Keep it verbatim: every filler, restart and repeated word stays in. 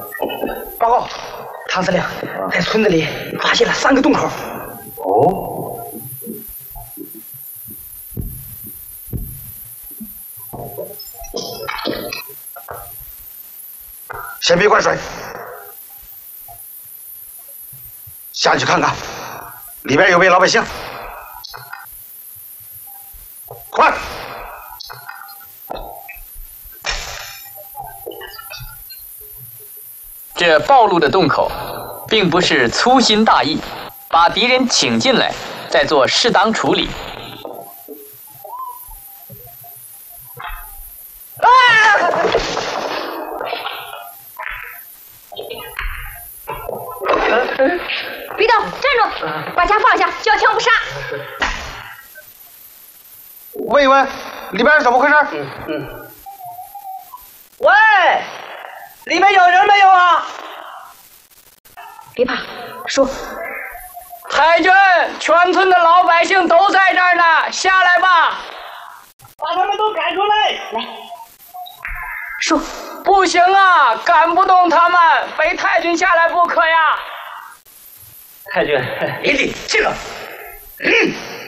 报告，唐司令，在村子里发现了三个洞口。 哦。先别灌水，下去看看，里边有没有老百姓。快！ 这暴露的洞口，并不是粗心大意，把敌人请进来，再做适当处理。 啊！ 别动，站住！把枪放下，交枪不杀。 问一问，里边是怎么回事？ 嗯嗯。喂，里面有人没有啊？ 别怕，说。 太君，全村的老百姓都在这儿呢，下来吧，把他们都赶出来。 来，说。 不行啊，赶不动他们，非太君下来不可呀。太君，一定这个。嗯。